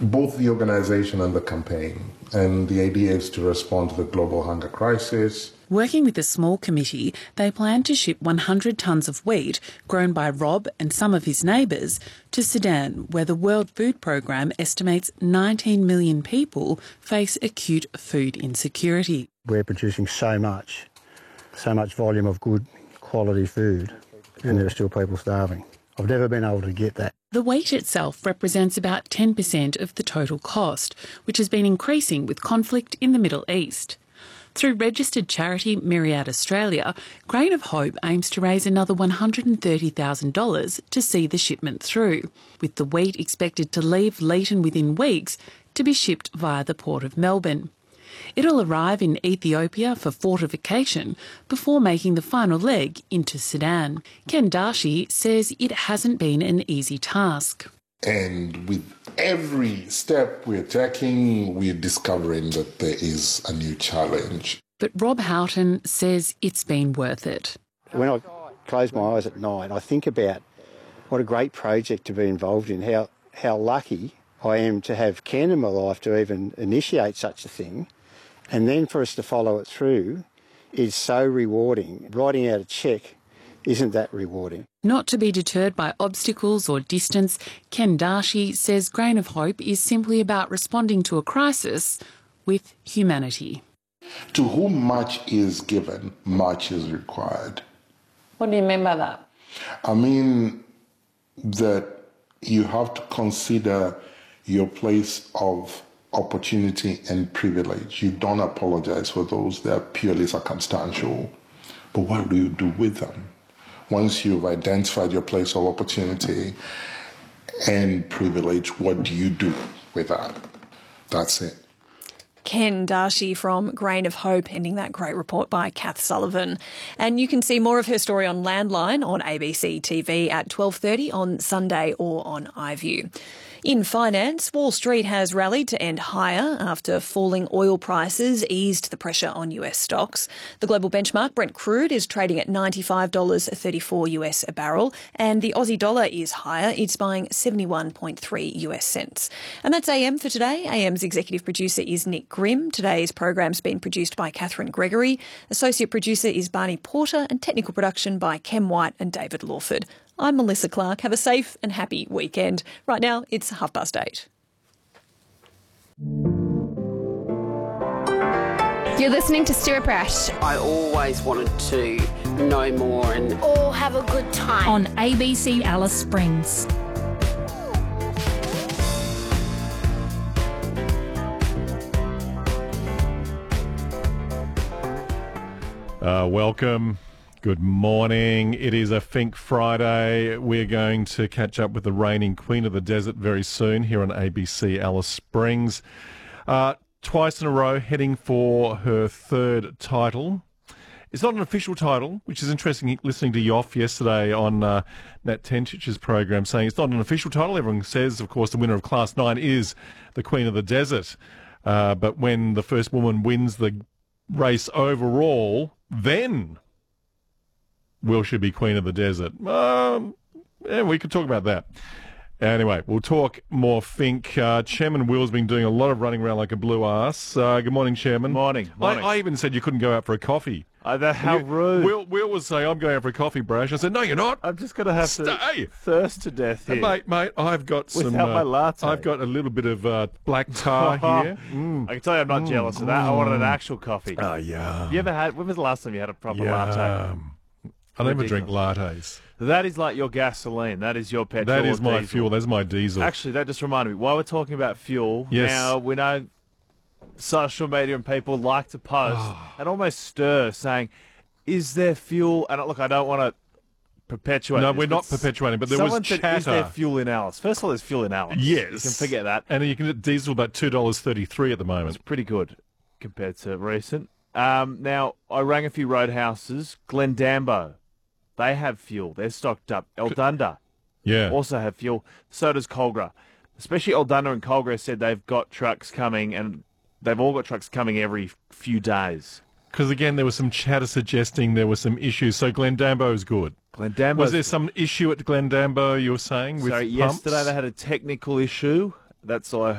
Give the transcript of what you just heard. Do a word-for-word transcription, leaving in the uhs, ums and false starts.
both the organisation and the campaign. And the idea is to respond to the global hunger crisis. Working with a small committee, they plan to ship one hundred tonnes of wheat grown by Rob and some of his neighbours to Sudan, where the World Food Programme estimates nineteen million people face acute food insecurity. We're producing so much, so much volume of good quality food, and there are still people starving. I've never been able to get that. The wheat itself represents about ten percent of the total cost, which has been increasing with conflict in the Middle East. Through registered charity Myriad Australia, Grain of Hope aims to raise another one hundred thirty thousand dollars to see the shipment through, with the wheat expected to leave Leeton within weeks to be shipped via the Port of Melbourne. It'll arrive in Ethiopia for fortification before making the final leg into Sudan. Ken Darshi says it hasn't been an easy task. And with every step we're taking, we're discovering that there is a new challenge. But Rob Houghton says it's been worth it. When I close my eyes at night, I think about what a great project to be involved in, how, how lucky I am to have Ken in my life to even initiate such a thing. And then for us to follow it through is so rewarding. Writing out a cheque isn't that rewarding. Not to be deterred by obstacles or distance, Ken Darshi says Grain of Hope is simply about responding to a crisis with humanity. To whom much is given, much is required. What do you mean by that? I mean that you have to consider your place of opportunity and privilege. You don't apologize for those that are purely circumstantial. But what do you do with them? Once you've identified your place of opportunity and privilege, what do you do with that? That's it. Ken Darshi from Grain of Hope, ending that great report by Kath Sullivan. And you can see more of her story on Landline on A B C T V at twelve thirty on Sunday or on iView. In finance, Wall Street has rallied to end higher after falling oil prices eased the pressure on U S stocks. The global benchmark Brent crude is trading at ninety-five dollars thirty-four US a barrel, and the Aussie dollar is higher. It's buying seventy-one point three US cents. And that's A M for today. A M's executive producer is Nick Grimm. Today's program's been produced by Catherine Gregory. Associate producer is Barney Porter, and technical production by Kem White and David Lawford. I'm Melissa Clark. Have a safe and happy weekend. Right now, it's half past eight. You're listening to Stuart Brash. I always wanted to know more and all have a good time on A B C Alice Springs. Uh, welcome. Good morning. It is a Fink Friday. We're going to catch up with the reigning Queen of the Desert very soon here on A B C Alice Springs. Uh, twice in a row heading for her third title. It's not an official title, which is interesting, listening to Yoff yesterday on uh, Nat Tenchich's program saying it's not an official title. Everyone says, of course, the winner of Class nine is the Queen of the Desert. Uh, but when the first woman wins the race overall, then will she be Queen of the Desert? Um, yeah, we could talk about that. Anyway, we'll talk more Fink. Uh, Chairman Will's been doing a lot of running around like a blue ass. Uh, good morning, Chairman. Morning. morning. I, I even said you couldn't go out for a coffee. Uh, that, how you, rude. Will, Will was saying, I'm going out for a coffee, Brash. I said, no, you're not. I'm just going to have Stay. to thirst to death here. Uh, mate, mate, I've got some... Without uh, my latte. I've got a little bit of uh, black tar here. Mm. I can tell you I'm not mm. jealous of that. I wanted an actual coffee. Oh, yeah. You ever had... When was the last time you had a proper yeah. latte? I never drink lattes. That is like your gasoline. That is your petrol. That is my diesel. fuel. That's my diesel. Actually, that just reminded me. While we're talking about fuel, yes. now we know social media and people like to post and almost stir saying, is there fuel? And look, I don't want to perpetuate No, this, we're not perpetuating, but there was said, chatter. Is there fuel in Alice? First of all, there's fuel in Alice. Yes. You can forget that. And you can get diesel about two dollars thirty-three at the moment. It's pretty good compared to recent. Um, now, I rang a few roadhouses. Glendambo, they have fuel. They're stocked up. Eldunda yeah. also have fuel. So does Colgra. Especially Eldunda and Colgra said they've got trucks coming, and they've all got trucks coming every few days. Because, again, there was some chatter suggesting there were some issues. So Glendambo is good. Glendambo. Was there some issue at Glendambo, you were saying, with Sorry, pumps? yesterday they had a technical issue. That's all I